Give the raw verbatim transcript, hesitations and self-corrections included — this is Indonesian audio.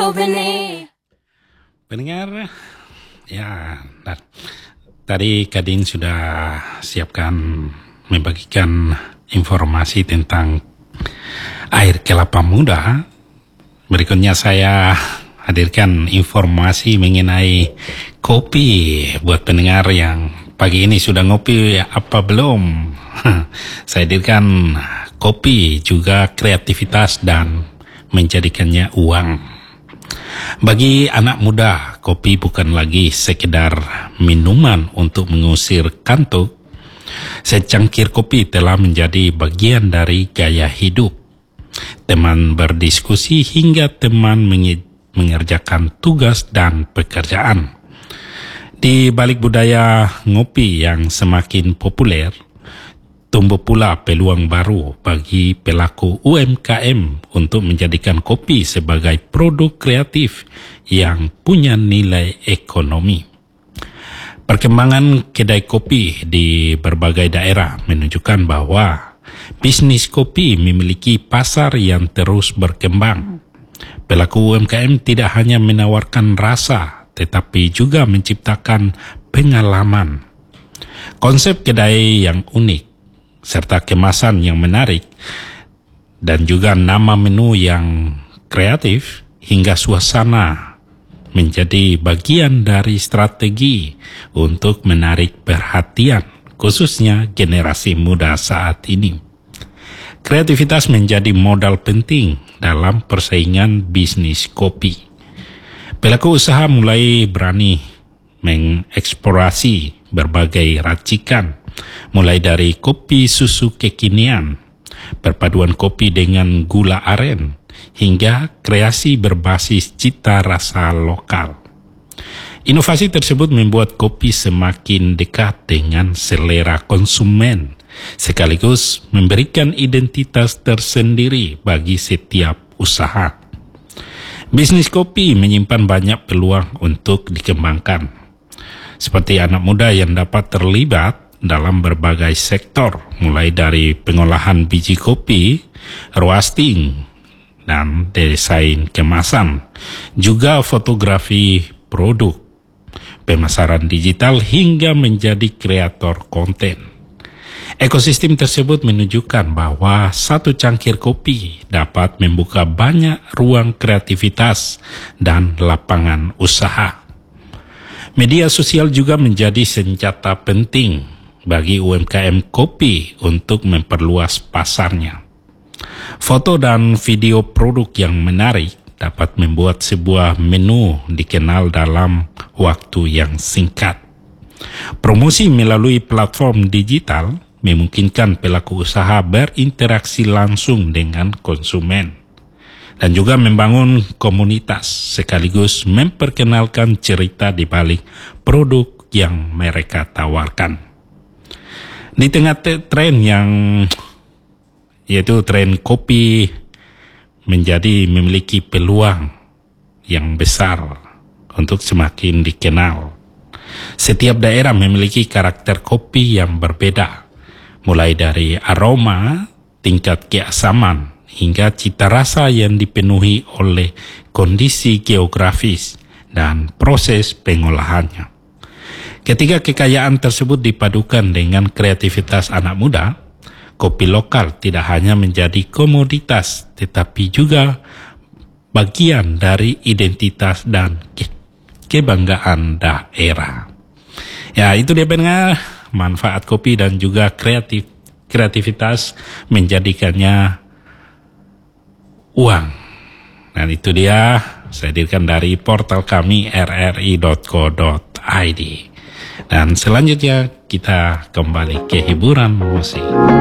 Pendengar, ya, nah, tadi Kadin sudah siapkan membagikan informasi tentang air kelapa muda. Berikutnya saya hadirkan informasi mengenai kopi buat pendengar yang pagi ini sudah ngopi apa belum. Saya hadirkan kopi juga kreativitas dan menjadikannya uang. Bagi anak muda, kopi bukan lagi sekedar minuman untuk mengusir kantuk. Secangkir kopi telah menjadi bagian dari gaya hidup. Teman berdiskusi hingga teman mengerjakan tugas dan pekerjaan. Di balik budaya ngopi yang semakin populer, tumbuh pula peluang baru bagi pelaku U M K M untuk menjadikan kopi sebagai produk kreatif yang punya nilai ekonomi. Perkembangan kedai kopi di berbagai daerah menunjukkan bahwa bisnis kopi memiliki pasar yang terus berkembang. Pelaku U M K M tidak hanya menawarkan rasa, tetapi juga menciptakan pengalaman. Konsep kedai yang unik serta kemasan yang menarik, dan juga nama menu yang kreatif hingga suasana menjadi bagian dari strategi untuk menarik perhatian, khususnya generasi muda saat ini. Kreativitas menjadi modal penting dalam persaingan bisnis kopi. Pelaku usaha mulai berani mengeksplorasi berbagai racikan, mulai dari kopi susu kekinian, perpaduan kopi dengan gula aren, hingga kreasi berbasis cita rasa lokal. Inovasi tersebut membuat kopi semakin dekat dengan selera konsumen, sekaligus memberikan identitas tersendiri bagi setiap usaha. Bisnis kopi menyimpan banyak peluang untuk dikembangkan, seperti anak muda yang dapat terlibat dalam berbagai sektor, mulai dari pengolahan biji kopi, roasting, dan desain kemasan, juga fotografi produk, pemasaran digital, hingga menjadi kreator konten. Ekosistem tersebut menunjukkan bahwa satu cangkir kopi dapat membuka banyak ruang kreativitas dan lapangan usaha. Media sosial juga menjadi senjata penting bagi U M K M kopi untuk memperluas pasarnya. Foto dan video produk yang menarik dapat membuat sebuah menu dikenal dalam waktu yang singkat. Promosi melalui platform digital memungkinkan pelaku usaha berinteraksi langsung dengan konsumen dan juga membangun komunitas, sekaligus memperkenalkan cerita di balik produk yang mereka tawarkan. Di tengah tren yang yaitu tren kopi menjadi memiliki peluang yang besar untuk semakin dikenal. Setiap daerah memiliki karakter kopi yang berbeda, mulai dari aroma, tingkat keasaman, hingga cita rasa yang dipenuhi oleh kondisi geografis dan proses pengolahannya. Ketika kekayaan tersebut dipadukan dengan kreativitas anak muda, kopi lokal tidak hanya menjadi komoditas, tetapi juga bagian dari identitas dan ke- kebanggaan daerah. Ya, itu dia pendengar, manfaat kopi dan juga kreatif kreativitas menjadikannya uang. Dan itu dia, saya hadirkan dari portal kami r r i dot co dot i d. Dan selanjutnya kita kembali ke hiburan musik.